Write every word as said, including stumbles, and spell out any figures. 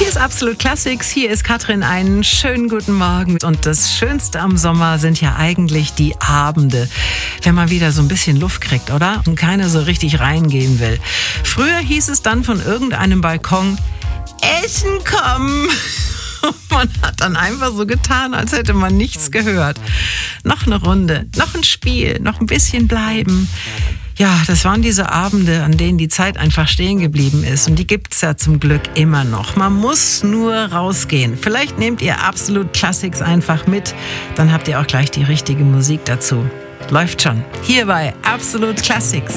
Hier ist Absolut Classics, hier ist Katrin, einen schönen guten Morgen. Und das Schönste am Sommer sind ja eigentlich die Abende, wenn man wieder so ein bisschen Luft kriegt, oder? Und keiner so richtig reingehen will. Früher hieß es dann von irgendeinem Balkon, Essen kommen. Man hat dann einfach so getan, als hätte man nichts gehört. Noch eine Runde, noch ein Spiel, noch ein bisschen bleiben. Ja, das waren diese Abende, an denen die Zeit einfach stehen geblieben ist. Und die gibt's ja zum Glück immer noch. Man muss nur rausgehen. Vielleicht nehmt ihr Absolut Classics einfach mit. Dann habt ihr auch gleich die richtige Musik dazu. Läuft schon. Hier bei Absolut Classics.